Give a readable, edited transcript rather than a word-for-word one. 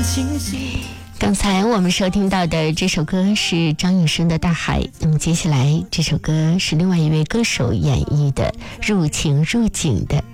刚才我们收听到的这首歌是张雨生的《大海》，那么接下来这首歌是另外一位歌手演绎的《入情入景》的